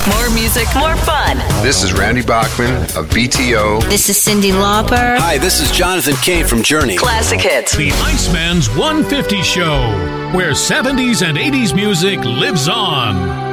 More music, more fun. This is Randy Bachman of BTO. This is Cyndi Lauper. Hi, this is Jonathan Cain from Journey. Classic hits. The Iceman's 150 Show, where 70s and 80s music lives on.